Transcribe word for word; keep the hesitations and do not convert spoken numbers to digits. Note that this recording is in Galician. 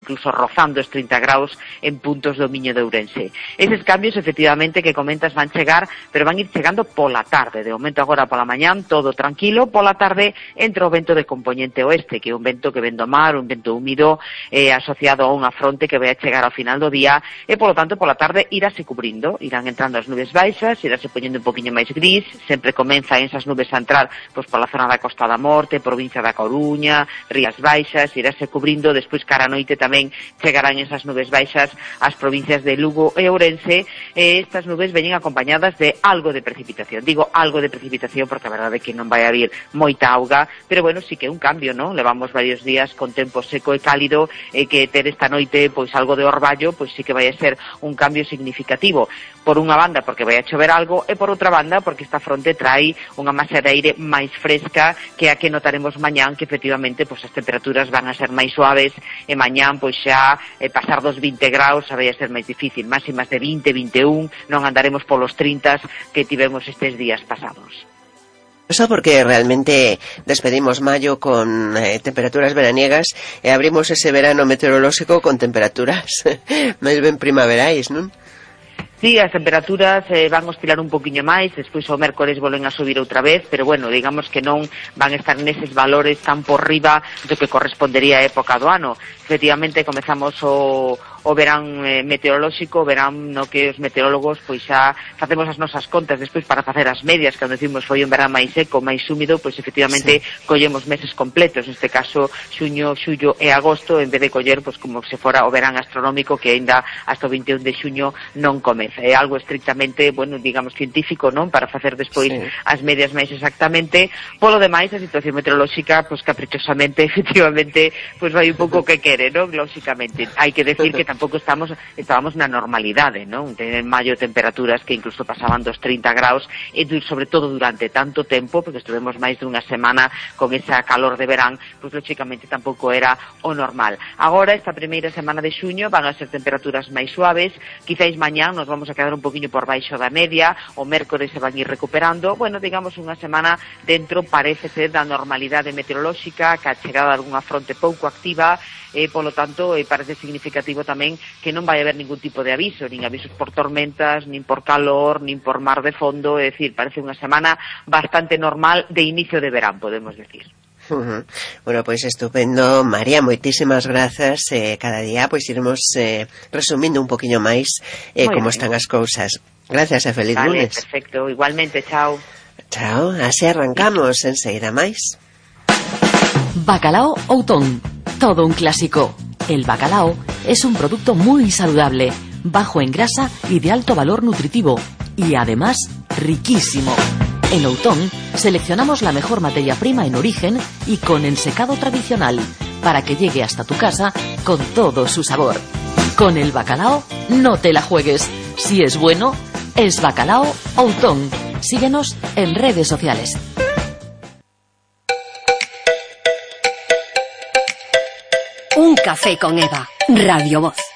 incluso rozando os trinta graus en puntos do Miño de Ourense. Eses cambios, efectivamente, que comentas van chegar, pero van ir chegando pola tarde. De momento agora pola mañán, todo tranquilo. Pola tarde entra o vento de componente oeste, que é un vento que ven do mar, un vento húmido, eh, asociado a unha fronte que vai a chegar ao final do día, e polo tanto pola tarde irase cubrindo, irán entrando as nubes baixas, irase poñendo un poquinho máis gris, sempre comenzan esas nubes a entrar pois pola zona da Costa da Morte, provincia da Coruña, Rías Baixas, irase cubrindo, despois cara a noite tamén chegarán esas nubes baixas ás provincias de Lugo e Ourense, e estas nubes veñen acompañadas de algo de precipitación. Digo algo de precipitación porque a verdade é que non vai haber moita auga, pero bueno, sí que é un cambio, non? Levamos varios días con tempo seco e cálido, e que ter esta noite pois algo de orballo, pois sí que vai a ser un cambio significativo. Por unha banda porque vai a chover algo, e por outra banda porque esta fronte trai unha masa de aire máis fresca que a que notaremos mañán, que efectivamente pois as temperaturas van a ser máis suaves, e mañán pois xa eh, pasar dos vinte graus xa vai a ser máis difícil, máximas de vinte, vinte e un, non andaremos polos trinta que tivemos estes días pasados. Eso porque realmente despedimos mayo con eh, temperaturas veraniegas e abrimos ese verano meteorolóxico con temperaturas máis ben primaverais, non? Sí, as temperaturas eh, van oscilar un poquinho máis, despois o mércores volven a subir outra vez, pero bueno, digamos que non van a estar neses valores tan por riba do que correspondería a época do ano. Efectivamente, comezamos o, o verán eh, meteorolóxico, verán no que os meteorólogos pois xa facemos as nosas contas despois para facer as medias, cando decimos foi un verán máis seco, máis húmido, pois efectivamente sí, collemos meses completos, neste caso xuño, xullo e agosto, en vez de coller pois como se fora o verán astronómico que aínda hasta o vinte e un de xuño non comeza. É algo estrictamente, bueno, digamos, científico, non? Para facer despois sí, as medias máis exactamente. Polo demais, a situación meteorolóxica, pois caprichosamente, efectivamente, pois vai un pouco que quere, non? Lóxicamente. Hai que decir que tampouco estamos estábamos na normalidade, non? En maio temperaturas que incluso pasaban dos trinta graus, e sobre todo durante tanto tempo, porque estuvemos máis dunha semana con esa calor de verán, pois lóxicamente tampouco era o normal. Agora, esta primeira semana de xuño, van a ser temperaturas máis suaves, quizáis mañán nos vamos vamos a quedar un poquinho por baixo da media, o mércores se van ir recuperando, bueno, digamos unha semana dentro, parece ser, da normalidade meteorolóxica, que a chegada de algunha fronte pouco activa, e, polo tanto, e parece significativo tamén que non vai haber ningún tipo de aviso, nin avisos por tormentas, nin por calor, nin por mar de fondo, é dicir, parece unha semana bastante normal de inicio de verán, podemos decir. Uh-huh. Bueno, pois pues estupendo, María, moitísimas grazas. Eh, cada día pois pues, iremos eh, resumindo un poquinho máis eh, como bien están as cousas. Gracias e feliz vale, lunes. Perfecto, igualmente, chao. Chao, así arrancamos enseguida máis. Bacalao Outón, todo un clásico. El bacalao es un producto muy saludable, bajo en grasa y de alto valor nutritivo, y además riquísimo. En Outón seleccionamos la mejor materia prima en origen y con ensecado tradicional para que llegue hasta tu casa con todo su sabor. Con el bacalao no te la juegues. Si es bueno, es Bacalao Outón. Síguenos en redes sociales. Un café con Eva, Radio Voz.